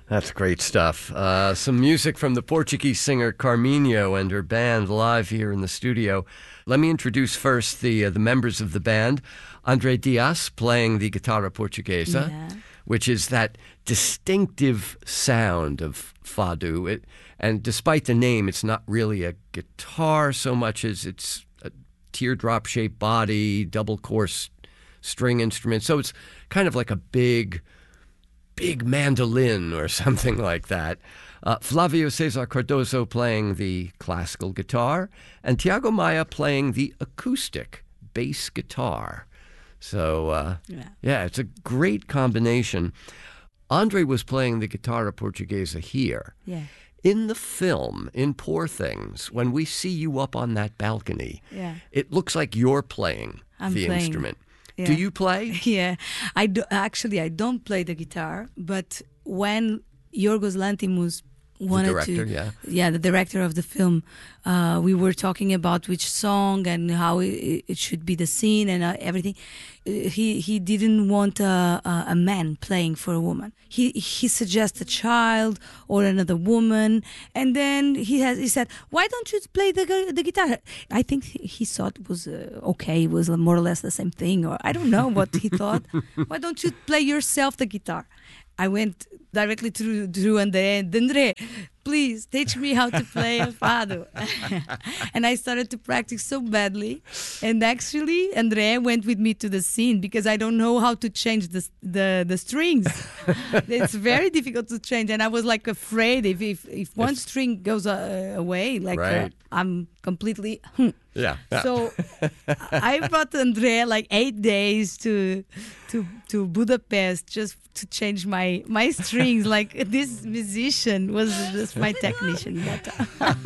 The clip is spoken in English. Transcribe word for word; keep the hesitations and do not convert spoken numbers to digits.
That's great stuff. Uh, some music from the Portuguese singer Carminho and her band live here in the studio. Let me introduce first the uh, the members of the band. André Dias playing the guitarra portuguesa, Yeah. which is that distinctive sound of fado. It, and despite the name, it's not really a guitar so much as it's a teardrop-shaped body, double-course string instrument. So it's kind of like a big... big mandolin or something like that. Uh, Flavio Cesar Cardoso playing the classical guitar, and Tiago Maia playing the acoustic bass guitar. So, uh, Yeah. yeah, it's a great combination. Andre was playing the guitarra portuguesa here. Yeah. In the film, in Poor Things, when we see you up on that balcony, Yeah. it looks like you're playing I'm the playing. instrument. Yeah. Do you play? Yeah, I do, actually I don't play the guitar, but when Yorgos Lanthimos wanted director, to, yeah. yeah, the director of the film, uh, we were talking about which song and how it, it should be the scene and uh, everything. Uh, He he didn't want a, a, a man playing for a woman. He he suggested a child or another woman, and then he has he said, "Why don't you play the gu- the guitar?" I think he he thought it was uh, okay, it was more or less the same thing, or I don't know what he thought. Why don't you play yourself the guitar? I went directly to Drew and André, please teach me how to play a fado. And I started to practice so badly. And actually, André went with me to the scene because I don't know how to change the the, the strings. It's very difficult to change. And I was like afraid if if, if one string goes uh, away, like Right. uh, I'm completely... Hmm. Yeah. yeah. So I brought Andrea like eight days to to to Budapest just to change my my strings. Like this musician was just my technician that time.